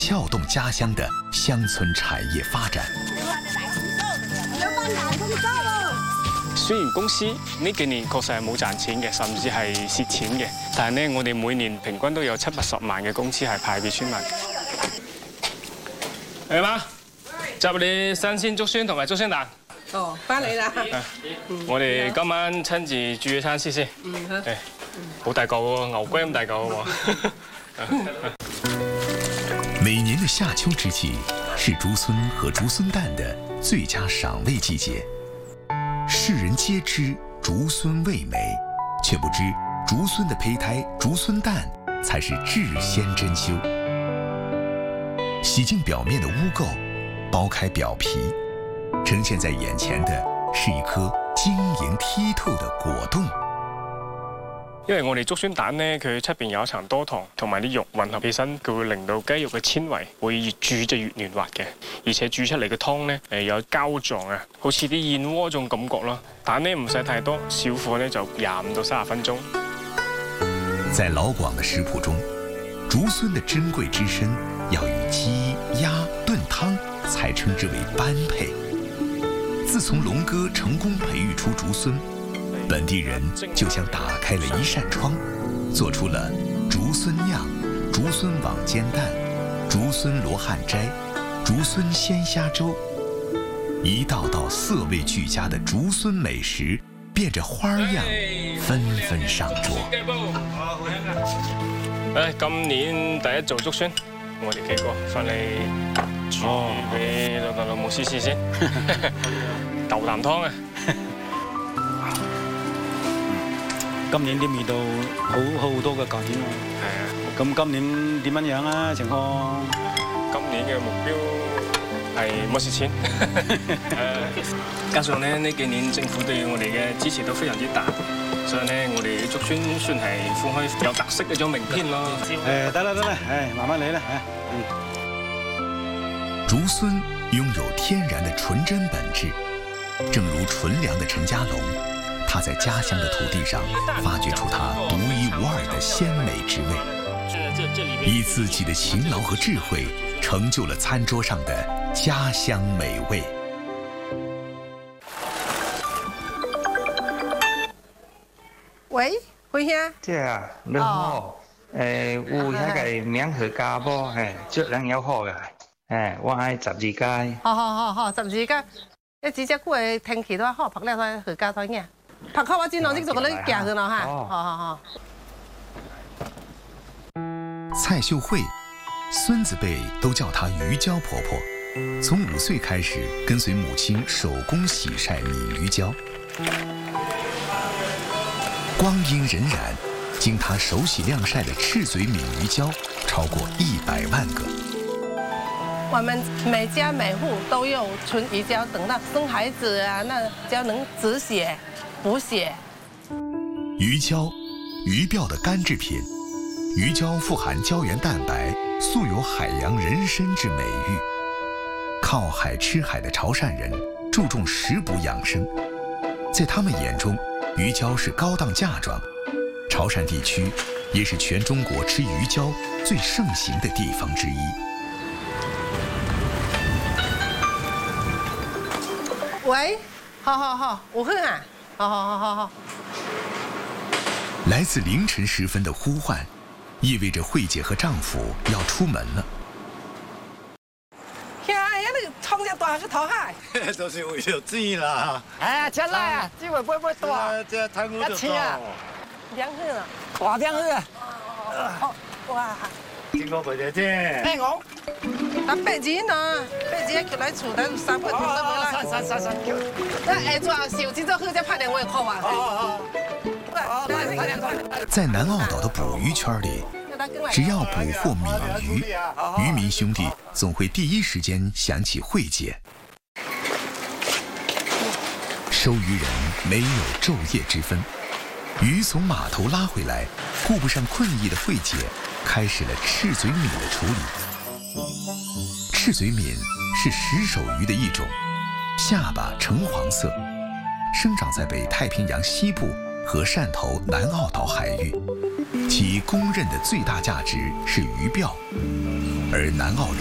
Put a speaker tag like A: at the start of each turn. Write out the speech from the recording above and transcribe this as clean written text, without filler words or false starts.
A: 撬动家乡的乡村产业发展。
B: 雖然公司呢幾年確實係冇賺錢嘅，甚至係蝕錢嘅，但係呢，我哋每年平均都有70-80萬嘅工資係派俾村民。係嘛？執你新鮮竹筍同埋竹筍蛋。
C: 哦，翻嚟啦！
B: 我哋今晚親自煮一餐試先。誒，好大嚿喎，牛龜咁大嚿喎。
A: 每年的夏秋之际，是竹笋和竹笋蛋的最佳赏味季节。世人皆知竹笋味美，却不知竹笋的胚胎竹笋蛋才是至鲜珍馐。洗净表面的污垢，剥开表皮，呈现在眼前的是一顆晶瑩剔透的果凍。
B: 因為我哋竹筍蛋呢，佢出邊有一層多糖同埋啲肉混合起身，佢會令到雞肉嘅纖維會越煮就越嫩滑嘅，而且煮出嚟嘅湯呢有膠狀啊，好似啲燕窩種感覺咯。蛋呢唔使太多，小火呢就25到30分鐘。
A: 在老廣的食譜中，竹筍的珍貴之身要與雞、鴨燉湯才稱之為般配。自從龍哥成功培育出竹筍，本地人就像打開了一扇窗，做出了竹筍釀、竹筍網煎蛋、竹筍羅漢齋、竹筍鮮蝦粥，一道道色味俱佳的竹筍美食，變着花樣，紛紛上桌。
B: 今年第一做竹筍，我哋幾個翻嚟煮俾老豆老母試試先，豆啖湯啊！
D: 今年啲味道好多過舊年喎。
B: 係啊。
D: 咁今年點樣樣啊？情況？
B: 今年嘅目標係冇蝕錢。加上呢幾年政府對我哋嘅支持都非常之大，所以呢我哋竹筍算係放開有特色嘅種名片咯。
D: 得啦，慢慢嚟啦。
A: 竹筍擁有天然的純真本質，正如純良的陳家龍。他在家鄉的土地上發掘出他獨一無二的鮮美之味，以自己的勤勞和智慧，成就了餐桌上的家鄉美味。
C: 喂，輝兄。
E: 姐啊，你好，有迄個名號家無？質量有好嘅，我愛12街。
C: 好，12街。一只隻股嘅天氣都好，拍了都去加多嘢。拍開我知道，你做個你夾去咯哈。好。
A: 蔡秀慧，孫子輩都叫她魚膠婆婆。從5歲開始，跟隨母親手工洗曬米魚膠。光陰荏苒，經她手洗晾曬的赤嘴米魚膠超過100萬個。
C: 我們每家每戶都有純魚膠，等到生孩子啊，那膠能止血、補血。
A: 魚膠，魚鰾的乾製品。魚膠富含膠原蛋白，素有海洋人參之美譽。靠海吃海的潮汕人注重食補養生，在他們眼中，魚膠是高檔嫁妝。潮汕地區也是全中國吃魚膠最盛行的地方之一。
C: 喂，好，我去啊，好。
A: 來自凌晨時分的呼喚，意味着慧姐和丈夫要出門了。
C: 兄，你創只大個頭海，
F: 都是為了錢啦。
C: 出來啊，這位不大，
F: 這貪污就多。
C: 兩去了，
D: 大兩去啊！
C: 哇！
F: 經過佢哋啫。
C: 聽我，8錢啊，8錢叫嚟厝底3個月都冇啦。3叫。那做小錢就去只拍電話 call 啊。
A: 在南澳島的捕魚圈裡，只要捕獲米魚，漁民兄弟總會第一時間想起慧姐。收魚人沒有晝夜之分，魚從碼頭拉回來，顧不上困意的慧姐開始了赤嘴閩的處理。赤嘴閩是石手魚的一種，下巴橙黃色，生長在北太平洋西部和汕頭南澳島海域，其公認的最大價值是魚鰾。 而南澳